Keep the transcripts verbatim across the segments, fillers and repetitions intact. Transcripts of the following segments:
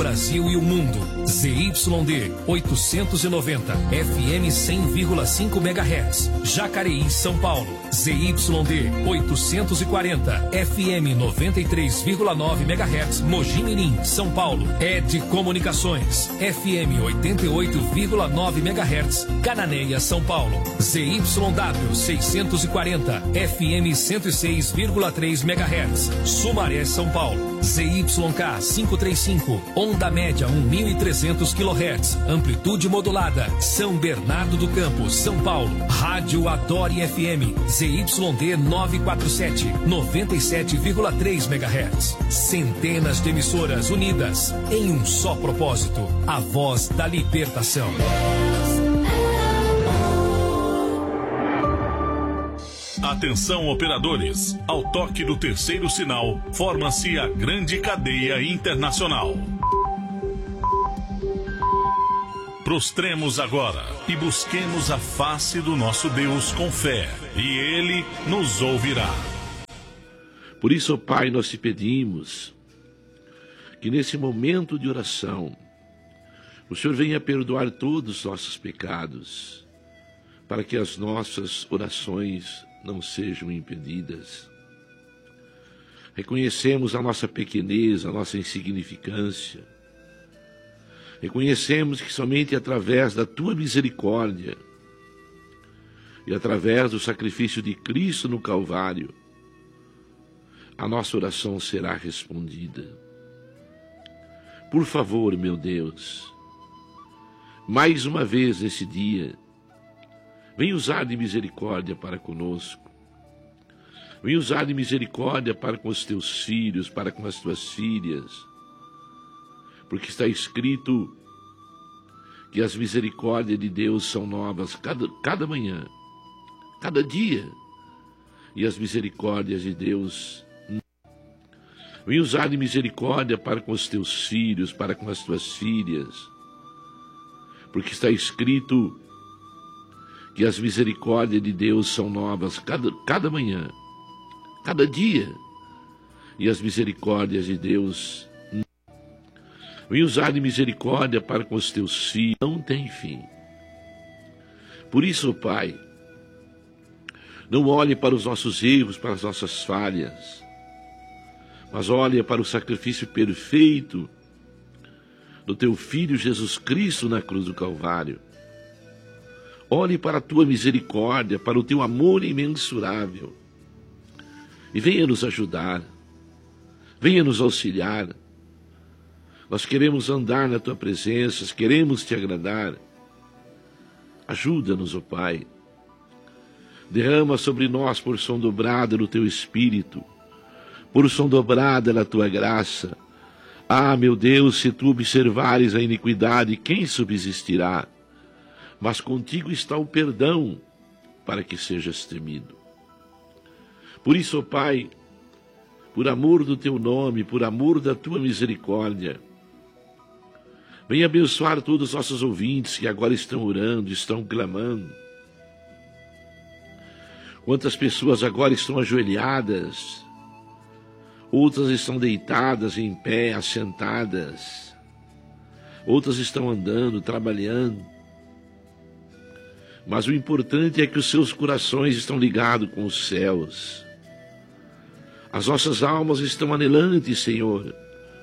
Brasil e o mundo. Z Y D oitocentos e noventa, F M cem vírgula cinco megahertz. Jacareí, São Paulo. Z Y D oitocentos e quarenta, F M noventa e três vírgula nove megahertz. Mogi Mirim, São Paulo. Ed Comunicações, F M oitenta e oito vírgula nove megahertz. Cananéia, São Paulo. Z Y W seiscentos e quarenta, F M cento e seis vírgula três megahertz. Sumaré, São Paulo. Z Y K quinhentos e trinta e cinco, onda média mil e trezentos quilohertz, amplitude modulada. São Bernardo do Campo, São Paulo. Rádio Adore F M, Z Y D novecentos e quarenta e sete, noventa e sete vírgula três megahertz. Centenas de emissoras unidas em um só propósito: a voz da libertação. Atenção, operadores. Ao toque do terceiro sinal, forma-se a grande cadeia internacional. Prostremos agora e busquemos a face do nosso Deus com fé, e Ele nos ouvirá. Por isso, ó Pai, nós te pedimos que nesse momento de oração, o Senhor venha perdoar todos os nossos pecados, para que as nossas orações não sejam impedidas. Reconhecemos a nossa pequenez, a nossa insignificância. Reconhecemos que somente através da Tua misericórdia e através do sacrifício de Cristo no Calvário, a nossa oração será respondida. Por favor, meu Deus, mais uma vez nesse dia, vem usar de misericórdia para conosco. Vem usar de misericórdia para com os teus filhos, para com as tuas filhas. Porque está escrito que as misericórdias de Deus são novas cada, cada manhã, cada dia. E as misericórdias de Deus... Vem usar de misericórdia para com os teus filhos, para com as tuas filhas. Porque está escrito que as misericórdias de Deus são novas cada, cada manhã, cada dia. E as misericórdias de Deus... Vem usar de misericórdia para com os teus filhos, não tem fim. Por isso, Pai, não olhe para os nossos erros, para as nossas falhas, mas olhe para o sacrifício perfeito do teu Filho Jesus Cristo na cruz do Calvário. Olhe para a tua misericórdia, para o teu amor imensurável, e venha nos ajudar, venha nos auxiliar. Nós queremos andar na tua presença, queremos te agradar. Ajuda-nos, ó Pai. Derrama sobre nós porção dobrada no teu Espírito, porção dobrada na tua graça. Ah, meu Deus, se tu observares a iniquidade, quem subsistirá? Mas contigo está o perdão, para que sejas temido. Por isso, ó Pai, por amor do teu nome, por amor da tua misericórdia, venha abençoar todos os nossos ouvintes que agora estão orando, estão clamando. Quantas pessoas agora estão ajoelhadas, outras estão deitadas em pé, assentadas, outras estão andando, trabalhando. Mas o importante é que os seus corações estão ligados com os céus. As nossas almas estão anelantes, Senhor.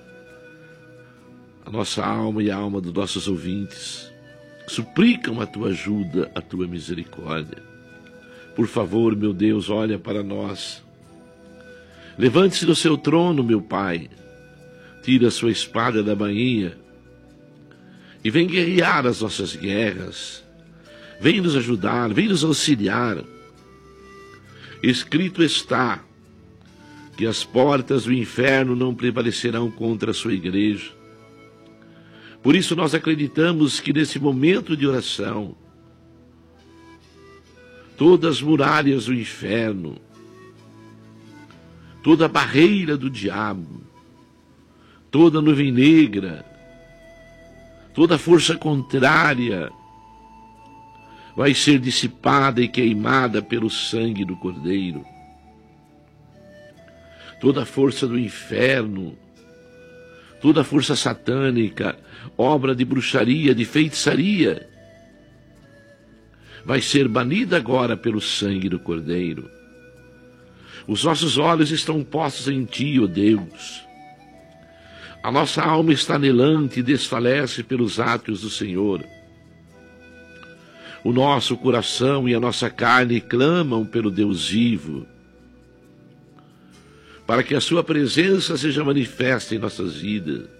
A nossa alma e a alma dos nossos ouvintes suplicam a tua ajuda, a tua misericórdia. Por favor, meu Deus, olha para nós. Levante-se do seu trono, meu Pai. Tira a sua espada da bainha e vem guerrear as nossas guerras. Vem nos ajudar, vem nos auxiliar. Escrito está que as portas do inferno não prevalecerão contra a sua igreja. Por isso nós acreditamos que nesse momento de oração, todas as muralhas do inferno, toda a barreira do diabo, toda a nuvem negra, toda a força contrária vai ser dissipada e queimada pelo sangue do Cordeiro. Toda a força do inferno, toda força satânica, obra de bruxaria, de feitiçaria, vai ser banida agora pelo sangue do Cordeiro. Os nossos olhos estão postos em Ti, ó Deus. A nossa alma está anelante e desfalece pelos átrios do Senhor. O nosso coração e a nossa carne clamam pelo Deus vivo, para que a Sua presença seja manifesta em nossas vidas,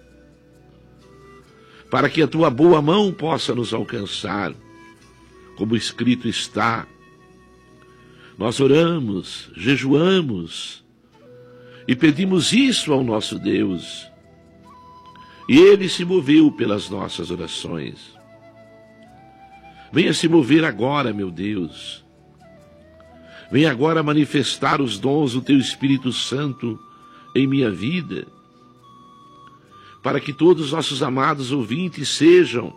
para que a Tua boa mão possa nos alcançar, como escrito está. Nós oramos, jejuamos e pedimos isso ao nosso Deus, e Ele se moveu pelas nossas orações. Venha se mover agora, meu Deus. Venha agora manifestar os dons do Teu Espírito Santo em minha vida, para que todos os nossos amados ouvintes sejam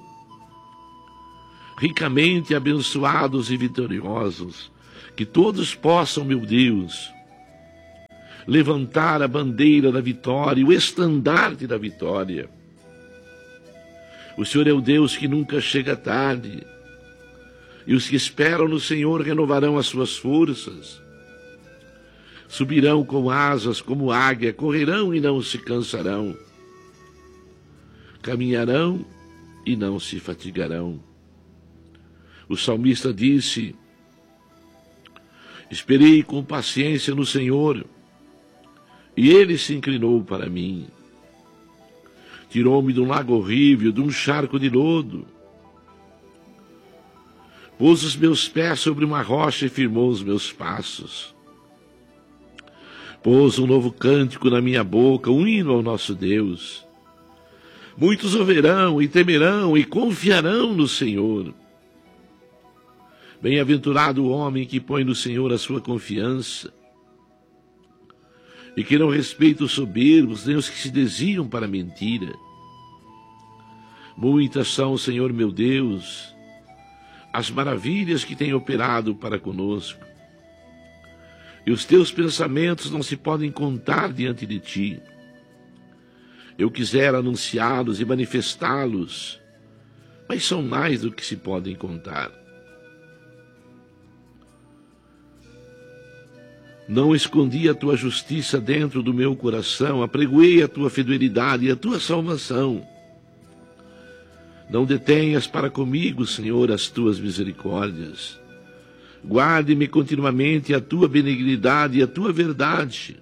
ricamente abençoados e vitoriosos, que todos possam, meu Deus, levantar a bandeira da vitória, o estandarte da vitória. O Senhor é o Deus que nunca chega tarde, e os que esperam no Senhor renovarão as suas forças, subirão com asas como águia, correrão e não se cansarão, caminharão e não se fatigarão. O salmista disse: esperei com paciência no Senhor, e Ele se inclinou para mim. Tirou-me de um lago horrível, de um charco de lodo. Pôs os meus pés sobre uma rocha e firmou os meus passos. Pôs um novo cântico na minha boca, um hino ao nosso Deus. Muitos ouvirão e temerão e confiarão no Senhor. Bem-aventurado o homem que põe no Senhor a sua confiança e que não respeita os soberbos, nem os que se desviam para a mentira. Muitas são, Senhor meu Deus, as maravilhas que tem operado para conosco, e os Teus pensamentos não se podem contar diante de Ti. Eu quisera anunciá-los e manifestá-los, mas são mais do que se podem contar. Não escondi a Tua justiça dentro do meu coração, apregoei a Tua fidelidade e a Tua salvação. Não detenhas para comigo, Senhor, as Tuas misericórdias. Guarde-me continuamente a Tua benignidade e a Tua verdade.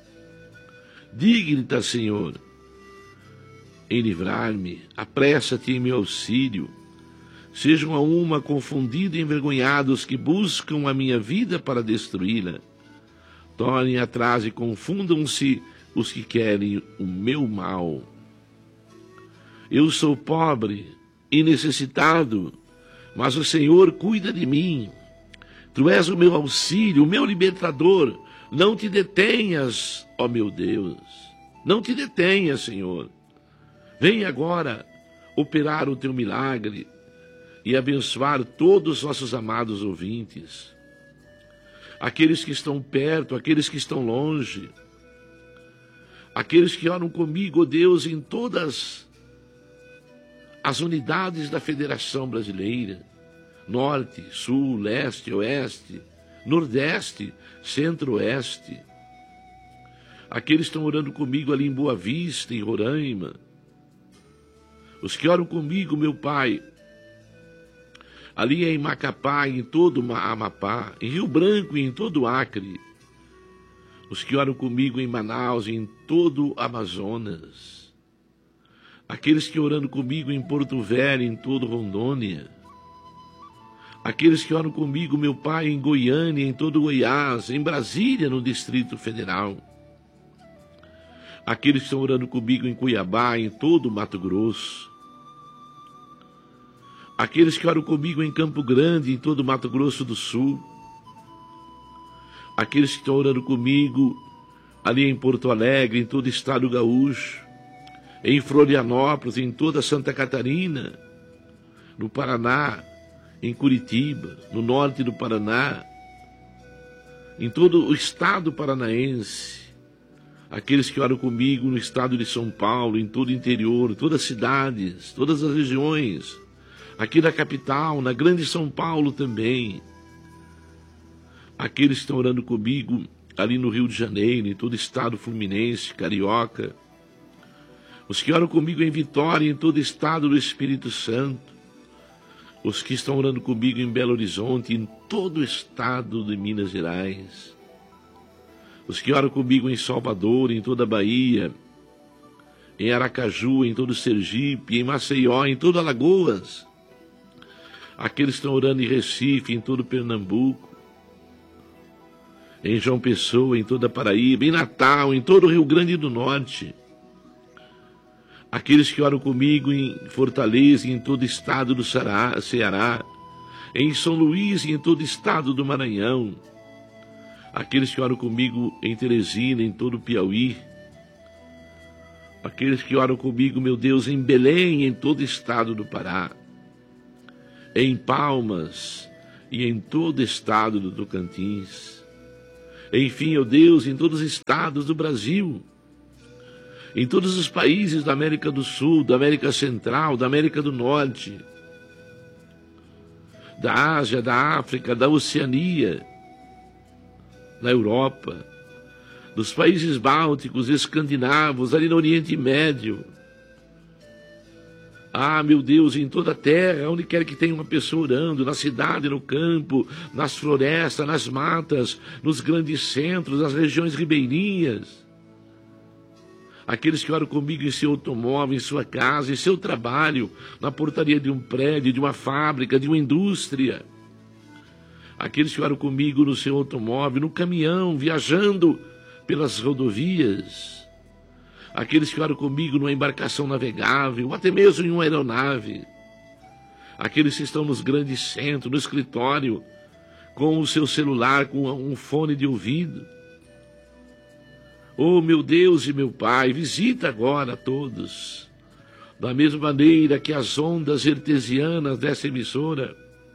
Digna, Senhor, em livrar-me, apressa-te em meu auxílio. Sejam a uma confundidos e envergonhados que buscam a minha vida para destruí-la. Tornem atrás e confundam-se os que querem o meu mal. Eu sou pobre e necessitado, mas o Senhor cuida de mim. Tu és o meu auxílio, o meu libertador. Não te detenhas, ó meu Deus. Não te detenhas, Senhor. Vem agora operar o Teu milagre e abençoar todos os nossos amados ouvintes. Aqueles que estão perto, aqueles que estão longe, aqueles que oram comigo, ó Deus, em todas as unidades da Federação Brasileira, Norte, Sul, Leste, Oeste, Nordeste, Centro-Oeste, aqueles que estão orando comigo ali em Boa Vista, em Roraima, os que oram comigo, meu Pai, ali em Macapá, em todo o Amapá, em Rio Branco e em todo o Acre, os que oram comigo em Manaus e em todo o Amazonas, aqueles que orando comigo em Porto Velho, em todo Rondônia, aqueles que oram comigo, meu Pai, em Goiânia, em todo Goiás, em Brasília, no Distrito Federal, aqueles que estão orando comigo em Cuiabá, em todo o Mato Grosso, aqueles que oram comigo em Campo Grande, em todo o Mato Grosso do Sul, aqueles que estão orando comigo ali em Porto Alegre, em todo o estado gaúcho, em Florianópolis, em toda Santa Catarina, no Paraná, em Curitiba, no norte do Paraná, em todo o estado paranaense, aqueles que oram comigo no estado de São Paulo, em todo o interior, todas as cidades, todas as regiões, aqui na capital, na grande São Paulo também, aqueles que estão orando comigo ali no Rio de Janeiro, em todo o estado fluminense, carioca, os que oram comigo em Vitória, em todo o estado do Espírito Santo, os que estão orando comigo em Belo Horizonte, em todo o estado de Minas Gerais, os que oram comigo em Salvador, em toda a Bahia, em Aracaju, em todo o Sergipe, em Maceió, em toda Alagoas, aqueles que estão orando em Recife, em todo Pernambuco, em João Pessoa, em toda a Paraíba, em Natal, em todo o Rio Grande do Norte, aqueles que oram comigo em Fortaleza, em todo o estado do Ceará, em São Luís e em todo o estado do Maranhão, aqueles que oram comigo em Teresina, em todo o Piauí, aqueles que oram comigo, meu Deus, em Belém, em todo o estado do Pará, em Palmas e em todo o estado do Tocantins, enfim, ó Deus, em todos os estados do Brasil, em todos os países da América do Sul, da América Central, da América do Norte, da Ásia, da África, da Oceania, da Europa, dos países bálticos, escandinavos, ali no Oriente Médio. Ah, meu Deus, em toda a terra, onde quer que tenha uma pessoa orando, na cidade, no campo, nas florestas, nas matas, nos grandes centros, nas regiões ribeirinhas, aqueles que oram comigo em seu automóvel, em sua casa, em seu trabalho, na portaria de um prédio, de uma fábrica, de uma indústria, aqueles que oram comigo no seu automóvel, no caminhão, viajando pelas rodovias, aqueles que oram comigo numa embarcação navegável, ou até mesmo em uma aeronave, aqueles que estão nos grandes centros, no escritório, com o seu celular, com um fone de ouvido. Oh, meu Deus e meu Pai, visita agora a todos, da mesma maneira que as ondas artesianas dessa emissora,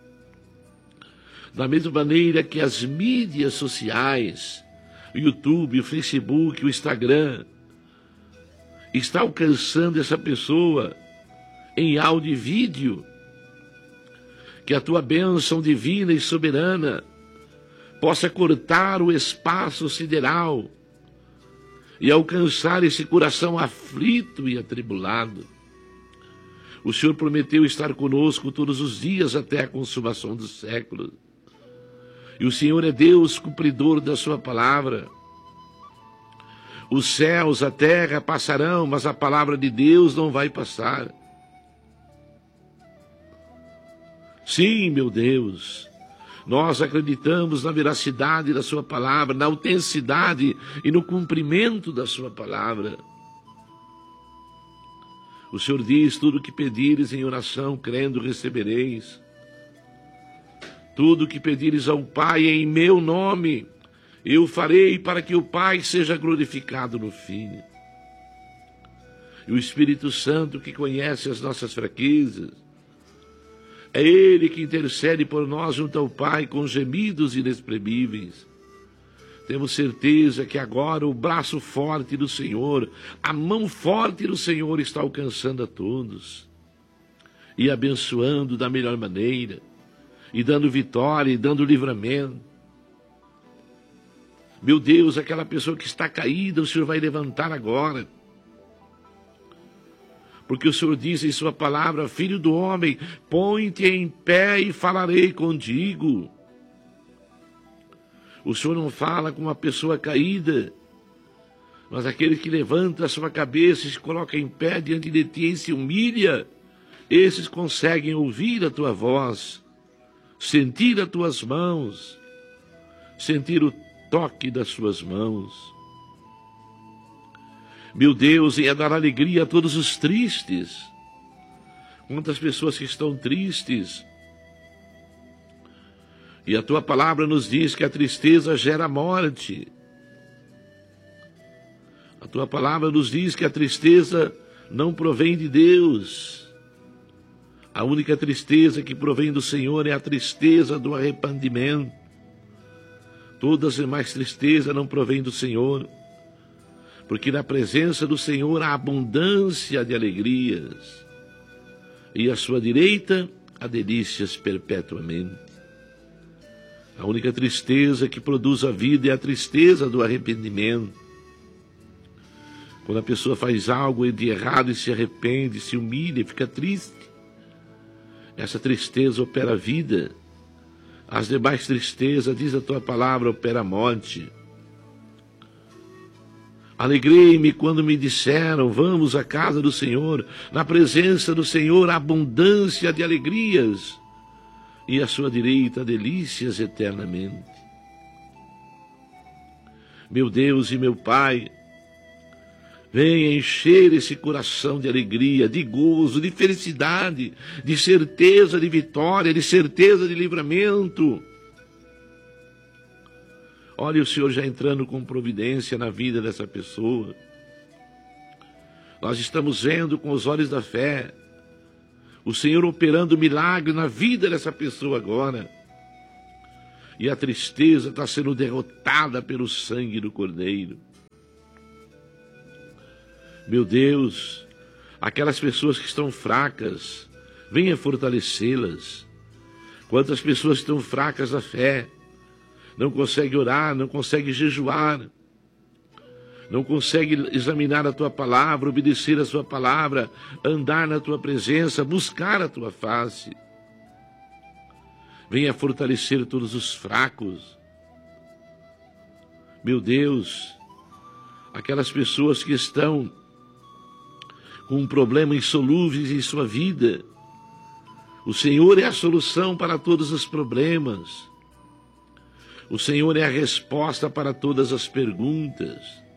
da mesma maneira que as mídias sociais, o YouTube, o Facebook, o Instagram, está alcançando essa pessoa em áudio e vídeo, que a tua bênção divina e soberana possa cortar o espaço sideral e alcançar esse coração aflito e atribulado. O Senhor prometeu estar conosco todos os dias até a consumação dos séculos. E o Senhor é Deus, cumpridor da sua palavra. Os céus, a terra passarão, mas a palavra de Deus não vai passar. Sim, meu Deus, nós acreditamos na veracidade da sua palavra, na autenticidade e no cumprimento da sua palavra. O Senhor diz, tudo que pedires em oração, crendo, recebereis. Tudo que pedires ao Pai em meu nome, eu farei para que o Pai seja glorificado no Filho. E o Espírito Santo, que conhece as nossas fraquezas, é Ele que intercede por nós junto ao Pai com gemidos inexprimíveis. Temos certeza que agora o braço forte do Senhor, a mão forte do Senhor está alcançando a todos e abençoando da melhor maneira, e dando vitória, e dando livramento. Meu Deus, aquela pessoa que está caída, o Senhor vai levantar agora. Porque o Senhor diz em sua palavra, filho do homem, põe-te em pé e falarei contigo. O Senhor não fala com uma pessoa caída, mas aquele que levanta a sua cabeça e se coloca em pé diante de ti e se humilha, esses conseguem ouvir a tua voz, sentir as tuas mãos, sentir o toque das suas mãos. Meu Deus, e é dar alegria a todos os tristes. Quantas pessoas que estão tristes. E a tua palavra nos diz que a tristeza gera morte. A tua palavra nos diz que a tristeza não provém de Deus. A única tristeza que provém do Senhor é a tristeza do arrependimento. Todas as demais tristezas não provêm do Senhor. porque na presença do Senhor há abundância de alegrias, e à sua direita há delícias perpetuamente. A única tristeza que produz a vida é a tristeza do arrependimento. Quando a pessoa faz algo de errado e se arrepende, se humilha e fica triste, essa tristeza opera a vida. As demais tristezas, diz a tua palavra, opera a morte. Alegrei-me quando me disseram, vamos à casa do Senhor. Na presença do Senhor há abundância de alegrias, e à sua direita delícias eternamente. Meu Deus e meu Pai, venha encher esse coração de alegria, de gozo, de felicidade, de certeza de vitória, de certeza de livramento. Olha o Senhor já entrando com providência na vida dessa pessoa. Nós estamos vendo com os olhos da fé o Senhor operando milagre na vida dessa pessoa agora. E a tristeza está sendo derrotada pelo sangue do Cordeiro. Meu Deus, aquelas pessoas que estão fracas, venha fortalecê-las. Quantas pessoas estão fracas na fé, não conseguem orar, não conseguem jejuar, não conseguem examinar a tua palavra, obedecer a sua palavra, andar na tua presença, buscar a tua face. Venha fortalecer todos os fracos. Meu Deus, aquelas pessoas que estão com um problema insolúveis em sua vida, o Senhor é a solução para todos os problemas. O Senhor é a resposta para todas as perguntas.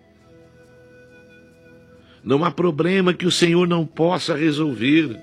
Não há problema que o Senhor não possa resolver.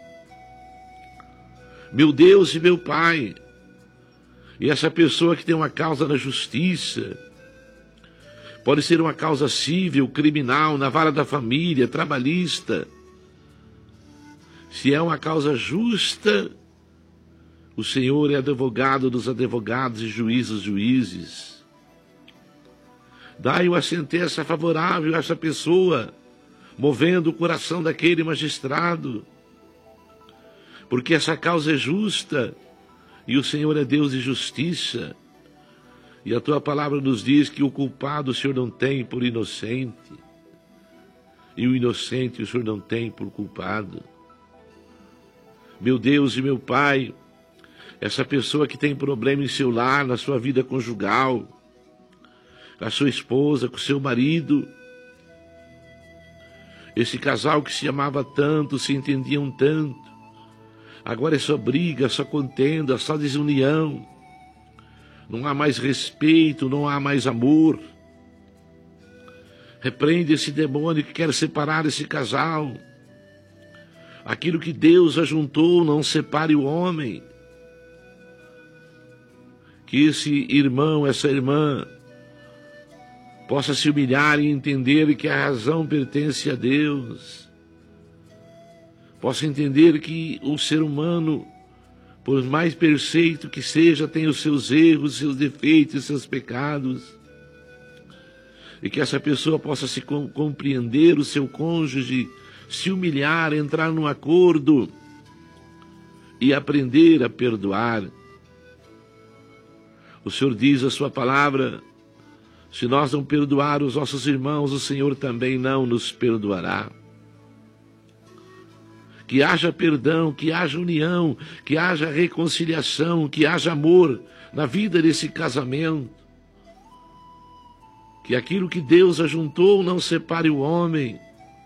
Meu Deus e meu Pai, e essa pessoa que tem uma causa na justiça, pode ser uma causa civil, criminal, na vara da família, trabalhista. Se é uma causa justa, o Senhor é advogado dos advogados e juiz dos juízes. Dai uma sentença favorável a essa pessoa, movendo o coração daquele magistrado, porque essa causa é justa e o Senhor é Deus de justiça. E a tua palavra nos diz que o culpado o Senhor não tem por inocente, e o inocente o Senhor não tem por culpado. Meu Deus e meu Pai, essa pessoa que tem problema em seu lar, na sua vida conjugal, com a sua esposa, com o seu marido, esse casal que se amava tanto, se entendiam tanto, agora é só briga, só contenda, só desunião. Não há mais respeito, não há mais amor. Repreende esse demônio que quer separar esse casal. Aquilo que Deus ajuntou, não separe o homem. Que esse irmão, essa irmã, possa se humilhar e entender que a razão pertence a Deus. Possa entender que o ser humano, por mais perfeito que seja, tem os seus erros, seus defeitos, seus pecados. E que essa pessoa possa se compreender, o seu cônjuge, se humilhar, entrar num acordo e aprender a perdoar. O Senhor diz a sua palavra, se nós não perdoar os nossos irmãos, o Senhor também não nos perdoará. Que haja perdão, que haja união, que haja reconciliação, que haja amor na vida desse casamento. Que aquilo que Deus ajuntou não separe o homem.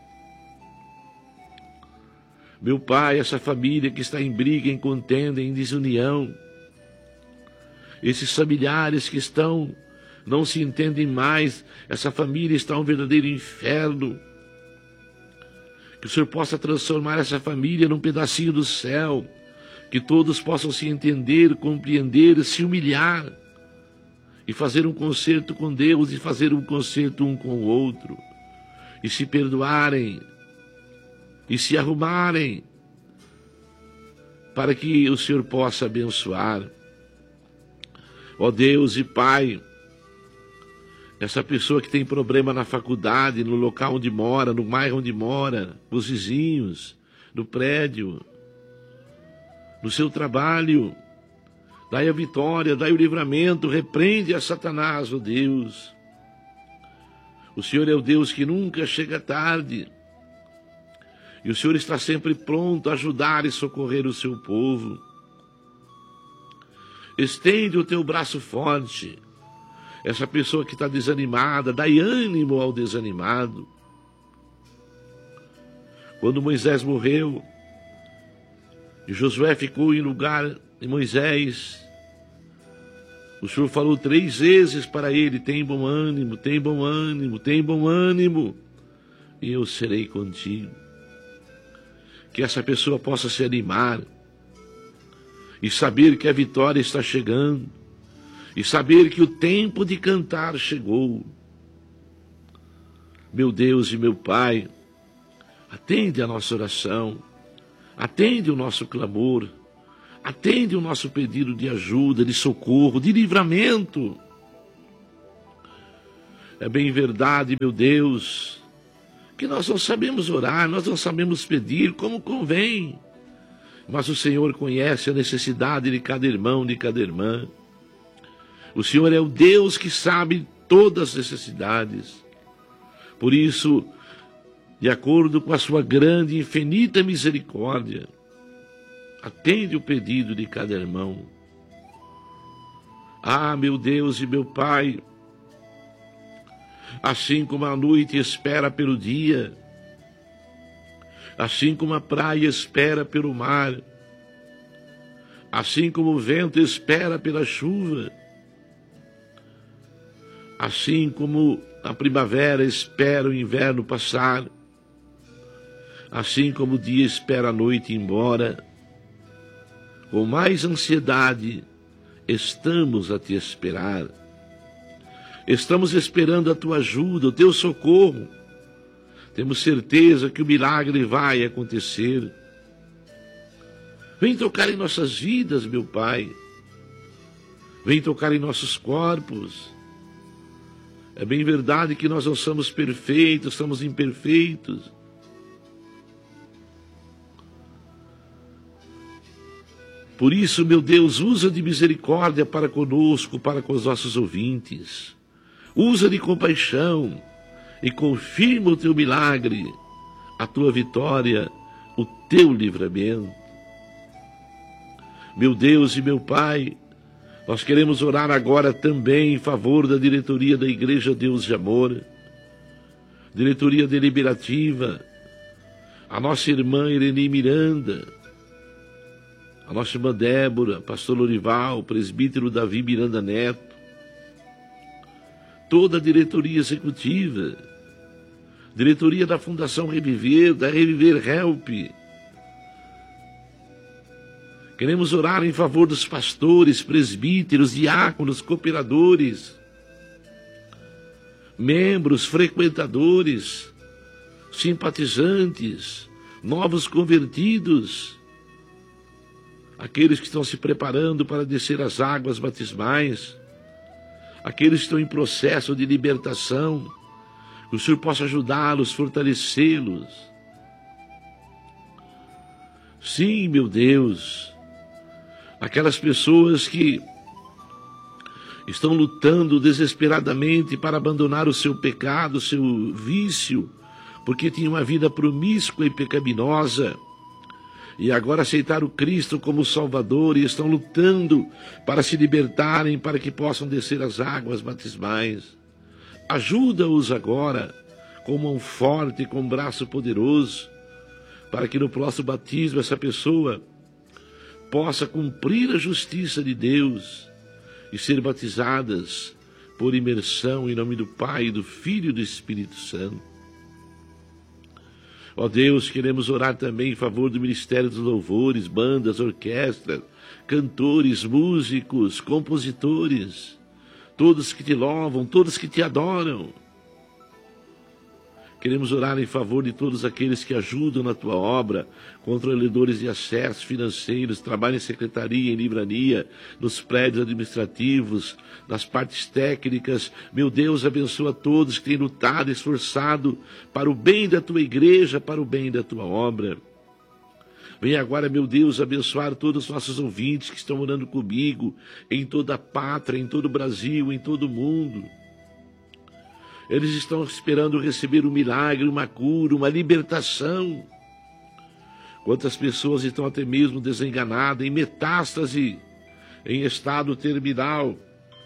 Meu Pai, essa família que está em briga, em contenda, em desunião, esses familiares que estão, não se entendem mais, essa família está um verdadeiro inferno. Que o Senhor possa transformar essa família num pedacinho do céu, que todos possam se entender, compreender, se humilhar, e fazer um concerto com Deus, e fazer um concerto um com o outro, e se perdoarem, e se arrumarem, para que o Senhor possa abençoar. Ó Deus e Pai, Essa pessoa que tem problema na faculdade, no local onde mora, no bairro onde mora, os vizinhos, no prédio, no seu trabalho. Dai a vitória, dai o livramento, repreende a Satanás, ó Deus. O Senhor é o Deus que nunca chega tarde. E o Senhor está sempre pronto a ajudar e socorrer o seu povo. Estende o teu braço forte. Essa pessoa que está desanimada, dai ânimo ao desanimado. Quando Moisés morreu, e Josué ficou em lugar de Moisés, o Senhor falou três vezes para ele: tem bom ânimo, tem bom ânimo, tem bom ânimo, e eu serei contigo. Que essa pessoa possa se animar e saber que a vitória está chegando, e saber que o tempo de cantar chegou. Meu Deus e meu Pai, atende a nossa oração, atende o nosso clamor, atende o nosso pedido de ajuda, de socorro, de livramento. É bem verdade, meu Deus, que nós não sabemos orar, nós não sabemos pedir como convém, mas o Senhor conhece a necessidade de cada irmão, de cada irmã. O Senhor é o Deus que sabe todas as necessidades. Por isso, de acordo com a sua grande e infinita misericórdia, atende o pedido de cada irmão. Ah, meu Deus e meu Pai, assim como a noite espera pelo dia, assim como a praia espera pelo mar, assim como o vento espera pela chuva, assim como a primavera espera o inverno passar, assim como o dia espera a noite ir embora, com mais ansiedade estamos a te esperar. Estamos esperando a tua ajuda, o teu socorro. Temos certeza que o milagre vai acontecer. Vem tocar em nossas vidas, meu Pai. Vem tocar em nossos corpos. É bem verdade que nós não somos perfeitos, somos imperfeitos. Por isso, meu Deus, usa de misericórdia para conosco, para com os nossos ouvintes. Usa de compaixão e confirma o teu milagre, a tua vitória, o teu livramento. Meu Deus e meu Pai, nós queremos orar agora também em favor da diretoria da Igreja Deus de Amor, diretoria deliberativa, a nossa irmã Irene Miranda, a nossa irmã Débora, pastor Lorival, o presbítero Davi Miranda Neto, toda a diretoria executiva, diretoria da Fundação Reviver, da Reviver Help. Queremos orar em favor dos pastores, presbíteros, diáconos, cooperadores, membros, frequentadores, simpatizantes, novos convertidos, aqueles que estão se preparando para descer as águas batismais, aqueles que estão em processo de libertação, que o Senhor possa ajudá-los, fortalecê-los. Sim, meu Deus, aquelas pessoas que estão lutando desesperadamente para abandonar o seu pecado, o seu vício, porque tinham uma vida promíscua e pecaminosa, e agora aceitaram Cristo como Salvador e estão lutando para se libertarem, para que possam descer as águas batismais. Ajuda-os agora com mão forte, com um braço poderoso, para que no próximo batismo essa pessoa possa cumprir a justiça de Deus e ser batizadas por imersão em nome do Pai, do Filho e do Espírito Santo. Ó Deus, queremos orar também em favor do Ministério dos Louvores, bandas, orquestras, cantores, músicos, compositores, todos que te louvam, todos que te adoram. Queremos orar em favor de todos aqueles que ajudam na tua obra, controladores de acesso financeiros, trabalham em secretaria, em livraria, nos prédios administrativos, nas partes técnicas. Meu Deus, abençoa todos que têm lutado, esforçado para o bem da tua igreja, para o bem da tua obra. Vem agora, meu Deus, abençoar todos os nossos ouvintes que estão orando comigo, em toda a pátria, em todo o Brasil, em todo o mundo. Eles estão esperando receber um milagre, uma cura, uma libertação. Quantas pessoas estão até mesmo desenganadas, em metástase, em estado terminal.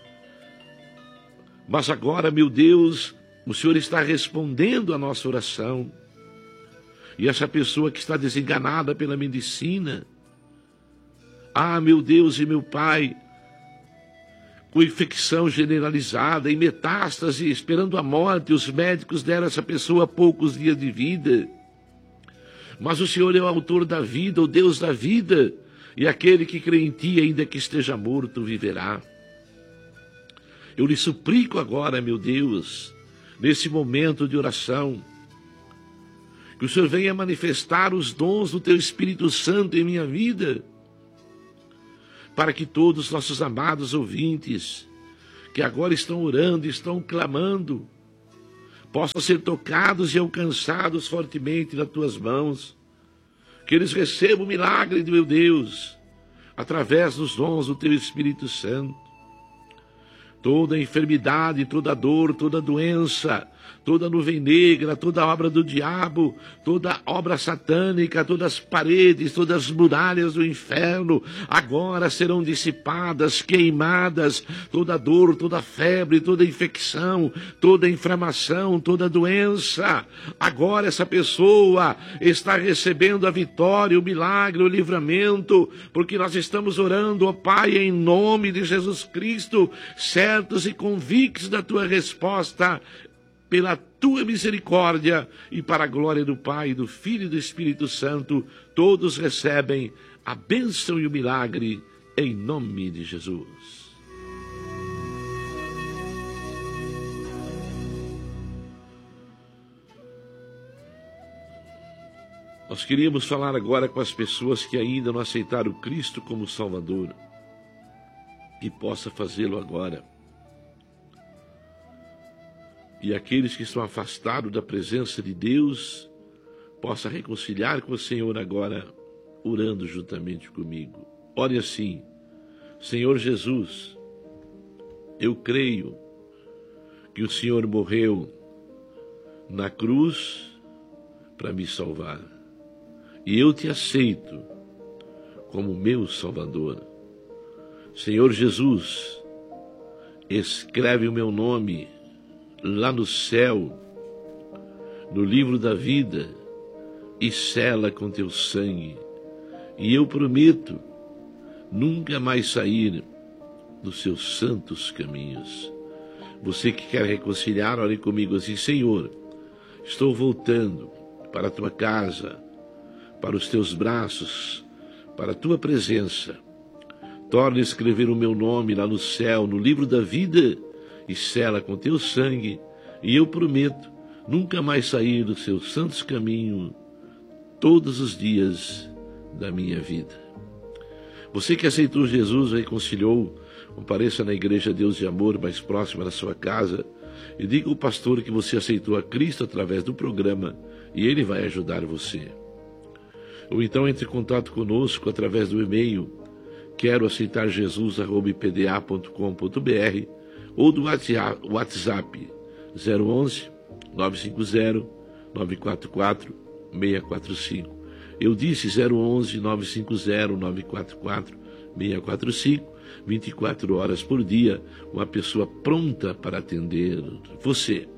Mas agora, meu Deus, o Senhor está respondendo a nossa oração. E essa pessoa que está desenganada pela medicina, ah, meu Deus e meu Pai, com infecção generalizada, em metástase, esperando a morte, os médicos deram a essa pessoa poucos dias de vida. Mas o Senhor é o autor da vida, o Deus da vida, e aquele que crê em ti, ainda que esteja morto, viverá. Eu lhe suplico agora, meu Deus, nesse momento de oração, que o Senhor venha manifestar os dons do teu Espírito Santo em minha vida, para que todos os nossos amados ouvintes, que agora estão orando, estão clamando, possam ser tocados e alcançados fortemente nas tuas mãos, que eles recebam o milagre de meu Deus, através dos dons do teu Espírito Santo. Toda enfermidade, toda dor, toda doença, toda nuvem negra, toda obra do diabo, toda obra satânica, todas as paredes, todas as muralhas do inferno, agora serão dissipadas, queimadas, toda dor, toda febre, toda infecção, toda inflamação, toda doença. Agora essa pessoa está recebendo a vitória, o milagre, o livramento, porque nós estamos orando, ó Pai, em nome de Jesus Cristo, certos e convictos da tua resposta, pela tua misericórdia e para a glória do Pai, do Filho e do Espírito Santo, todos recebem a bênção e o milagre em nome de Jesus. Nós queríamos falar agora com as pessoas que ainda não aceitaram Cristo como Salvador, que possa fazê-lo agora. E aqueles que estão afastados da presença de Deus, possa reconciliar com o Senhor agora, orando juntamente comigo. Ore assim: Senhor Jesus, eu creio que o Senhor morreu na cruz para me salvar. E eu te aceito como meu Salvador. Senhor Jesus, escreve o meu nome lá no céu, no livro da vida, e sela com teu sangue. E eu prometo nunca mais sair dos seus santos caminhos. Você que quer reconciliar, ore comigo assim: Senhor, estou voltando para a tua casa, para os teus braços, para a tua presença. Torna a escrever o meu nome lá no céu, no livro da vida, e sela com teu sangue, e eu prometo nunca mais sair dos seus santos caminhos todos os dias da minha vida. Você que aceitou Jesus, reconciliou, compareça na Igreja Deus de Amor mais próxima da sua casa e diga ao pastor que você aceitou a Cristo através do programa e ele vai ajudar você. Ou então entre em contato conosco através do e-mail quero aceitar Jesus arroba i p d a ponto com ponto b r ou do WhatsApp zero onze, nove cinco zero, nove quatro quatro, seis quatro cinco. Eu disse zero onze, nove cinco zero, nove quatro quatro, seis quatro cinco, vinte e quatro horas por dia, uma pessoa pronta para atender você.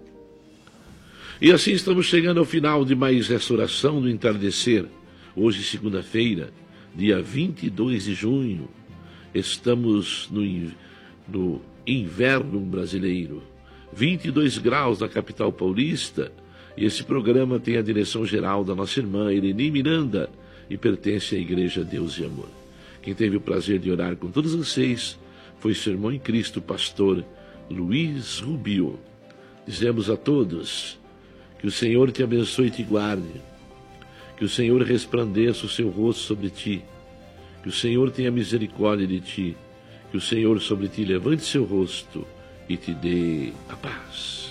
E assim estamos chegando ao final de mais essa oração do entardecer. Hoje, segunda-feira, dia vinte e dois de junho, estamos no, no inverno brasileiro, vinte e dois graus na capital paulista, e esse programa tem a direção geral da nossa irmã Irene Miranda e pertence à Igreja Deus e Amor. Quem teve o prazer de orar com todos vocês foi seu irmão em Cristo, pastor Luiz Rubio. Dizemos a todos Que o Senhor te abençoe e te guarde. Que o Senhor resplandeça o seu rosto sobre ti. Que o Senhor tenha misericórdia de ti. Que o Senhor sobre ti levante seu rosto e te dê a paz.